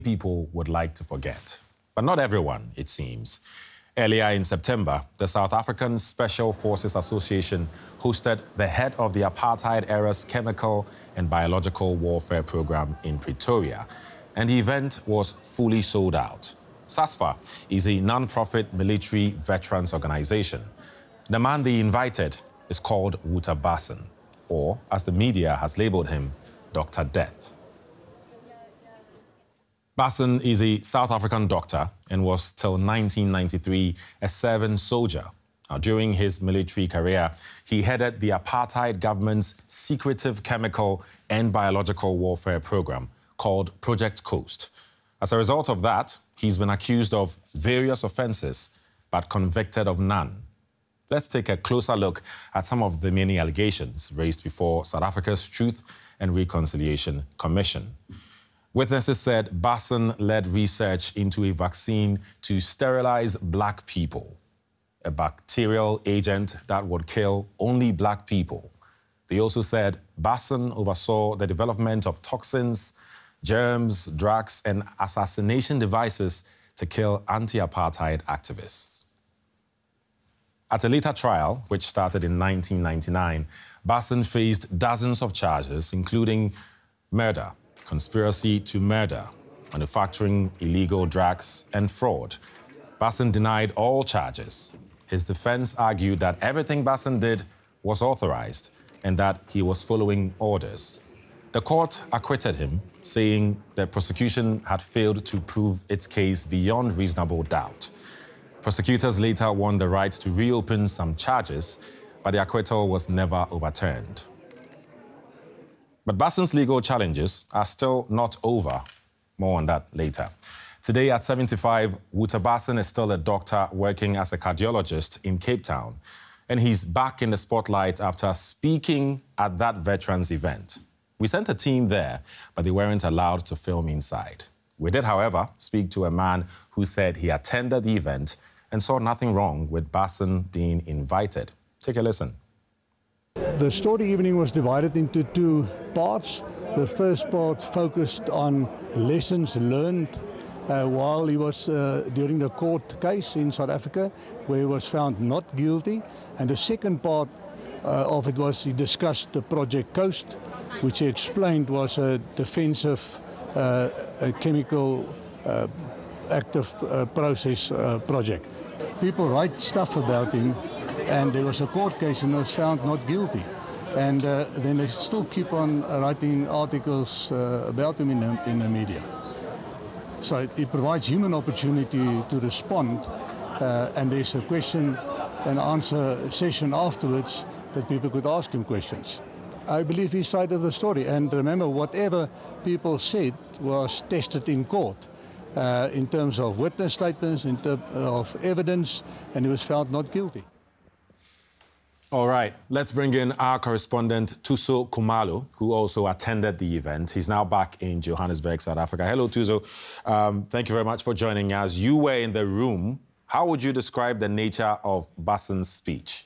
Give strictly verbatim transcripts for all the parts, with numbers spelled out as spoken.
people would like to forget. But not everyone, it seems. Earlier in September, the South African Special Forces Association hosted the head of the apartheid-era's chemical and biological warfare program in Pretoria, and the event was fully sold out. SASFA is a non-profit military veterans organization. The man they invited is called Wouter Basson, or, as the media has labeled him, Doctor Death. Basson is a South African doctor and was, till nineteen ninety-three, a serving soldier. Now, during his military career, he headed the apartheid government's secretive chemical and biological warfare program called Project Coast. As a result of that, he's been accused of various offenses, but convicted of none. Let's take a closer look at some of the many allegations raised before South Africa's Truth and Reconciliation Commission. Witnesses said Basson led research into a vaccine to sterilize black people, a bacterial agent that would kill only black people. They also said Basson oversaw the development of toxins, germs, drugs, and assassination devices to kill anti-apartheid activists. At a later trial, which started in nineteen ninety-nine, Basson faced dozens of charges, including murder, conspiracy to murder, manufacturing illegal drugs, and fraud. Basson denied all charges. His defense argued that everything Basson did was authorized and that he was following orders. The court acquitted him, saying the prosecution had failed to prove its case beyond reasonable doubt. Prosecutors later won the right to reopen some charges, but the acquittal was never overturned. But Basson's legal challenges are still not over. More on that later. Today at seventy-five, Wouter Basson is still a doctor working as a cardiologist in Cape Town. And he's back in the spotlight after speaking at that veterans event. We sent a team there, but they weren't allowed to film inside. We did, however, speak to a man who said he attended the event and saw nothing wrong with Basson being invited. Take a listen. The story evening was divided into two parts. The first part focused on lessons learned uh, while he was uh, during the court case in South Africa, where he was found not guilty. And the second part uh, of it was he discussed the Project Coast, which he explained was a defensive uh, a chemical uh, active uh, process uh, project. People write stuff about him, and there was a court case and he was found not guilty. And uh, then they still keep on writing articles uh, about him in the, in the media. So it, it provides human opportunity to respond, uh, and there's a question and answer session afterwards that people could ask him questions. I believe his side of the story, and remember, whatever people said was tested in court. Uh, in terms of witness statements, in terms of evidence, and he was found not guilty. All right, let's bring in our correspondent, Thuso Khumalo, who also attended the event. He's now back in Johannesburg, South Africa. Hello, Thuso. Um, thank you very much for joining us. You were in the room. How would you describe the nature of Basson's speech?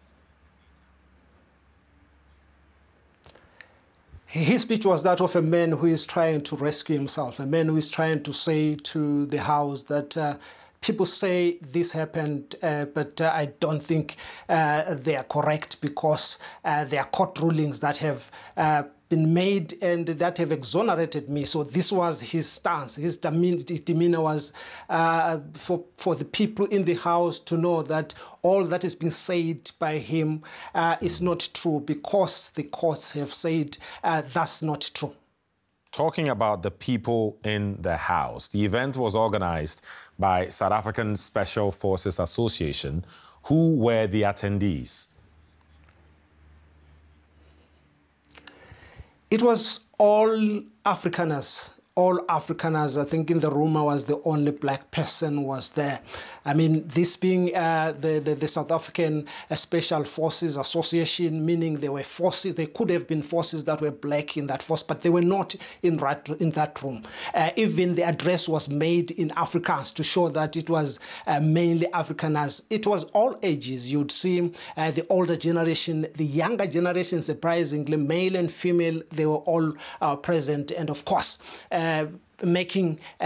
His speech was that of a man who is trying to rescue himself, a man who is trying to say to the House that uh, people say this happened, uh, but uh, I don't think uh, they are correct because uh, there are court rulings that have uh, been made and that have exonerated me. So this was his stance. His demeanor was uh, for, for the people in the House to know that all that is being said by him uh, is not true because the courts have said uh, that's not true. Talking about the people in the House, the event was organized by South African Special Forces Association. Who were the attendees? It was all Afrikaners, all Afrikaners. I think in the room I was the only black person was there. I mean, this being uh, the, the, the South African uh, Special Forces Association, meaning there were forces, there could have been forces that were black in that force, but they were not in, right, in that room. Uh, even the address was made in Afrikaans to show that it was uh, mainly Afrikaners. It was all ages. You'd see uh, the older generation, the younger generation, surprisingly, male and female, they were all uh, present. And of course, uh, making